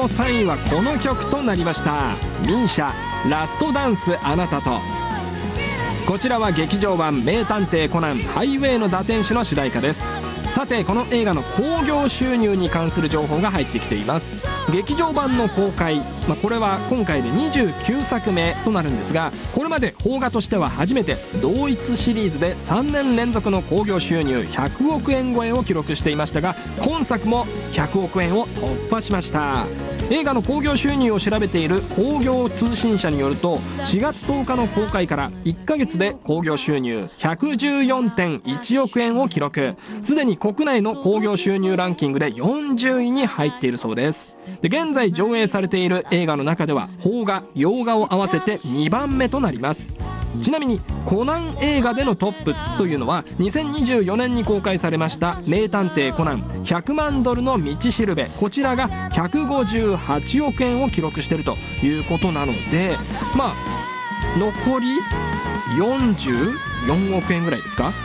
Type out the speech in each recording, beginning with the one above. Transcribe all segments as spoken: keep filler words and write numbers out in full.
のさんいはこの曲となりました。ミーシャ、ラストダンスあなたと。こちらは劇場版名探偵コナンハイウェイの打天使の主題歌です。さてこの映画の興行収入に関する情報が入ってきています。劇場版の公開、まあ、これは今回でにじゅうきゅうさくめとなるんですが、これまで邦画としては初めて同一シリーズでさんねん連続の興行収入ひゃくおくえん超えを記録していましたが、今作もひゃくおくえんを突破しました。映画の興行収入を調べている興行通信社によると、しがつとおかの公開からいっかげつで興行収入 ひゃくじゅうよんてんいちおくえんを記録。すでに国内の興行収入ランキングでよんじゅういに入っているそうです。で現在上映されている映画の中では邦画、洋画を合わせてにばんめとなります。ちなみにコナン映画でのトップというのはにせんにじゅうよねんに公開されました名探偵コナンひゃくまんドルの道しるべ、こちらがひゃくごじゅうはちおくえんを記録しているということなので、まあ残りよんじゅうよんおくえんぐらいですか。うーん、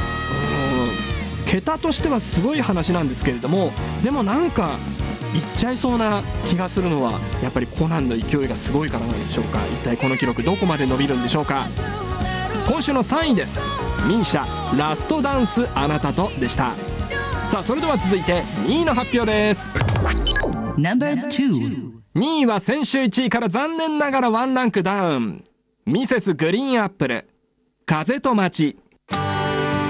桁としてはすごい話なんですけれども、でもなんかいっちゃいそうな気がするのはやっぱりコナンの勢いがすごいからなんでしょうか。一体この記録どこまで伸びるんでしょうか。今週のさんいです。ミーシャ、ラストダンスあなたとでした。さあそれでは続いてにいの発表です。 ナンバーにいは先週いちいから残念ながらワンランクダウン。ミセスグリーンアップル、風と街。